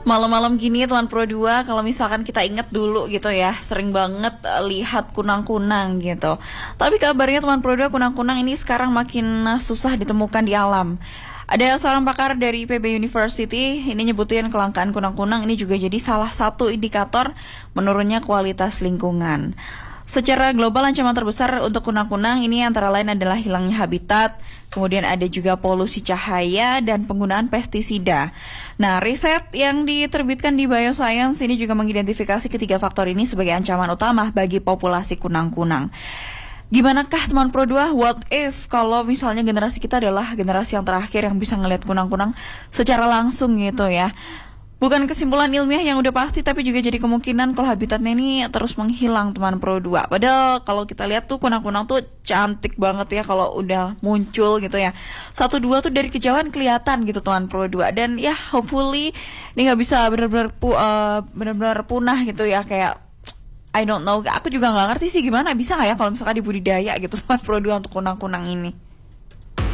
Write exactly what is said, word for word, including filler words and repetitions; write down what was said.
Malam-malam gini teman Pro dua, kalau misalkan kita ingat dulu gitu ya, sering banget uh, lihat kunang-kunang gitu. Tapi kabarnya teman Pro dua, kunang-kunang ini sekarang makin uh, susah ditemukan di alam. Ada seorang pakar dari I P B University, ini nyebutin kelangkaan kunang-kunang ini juga jadi salah satu indikator menurunnya kualitas lingkungan. Secara global ancaman terbesar untuk kunang-kunang ini antara lain adalah hilangnya habitat, kemudian ada juga polusi cahaya dan penggunaan pestisida. Nah, riset yang diterbitkan di Bioscience ini juga mengidentifikasi ketiga faktor ini sebagai ancaman utama bagi populasi kunang-kunang. Gimanakah teman Pro dua, what if kalau misalnya generasi kita adalah generasi yang terakhir yang bisa ngelihat kunang-kunang secara langsung gitu ya? Bukan kesimpulan ilmiah yang udah pasti, tapi juga jadi kemungkinan kalau habitatnya ini terus menghilang teman Pro dua. Padahal kalau kita lihat tuh kunang-kunang tuh cantik banget ya kalau udah muncul gitu ya. Satu dua tuh dari kejauhan kelihatan gitu teman Pro dua. Dan ya hopefully ini gak bisa benar-benar pu- uh, benar-benar punah gitu ya, kayak I don't know. Aku juga gak ngerti sih gimana bisa gak ya kalau misalkan dibudidaya gitu teman Pro dua untuk kunang-kunang ini.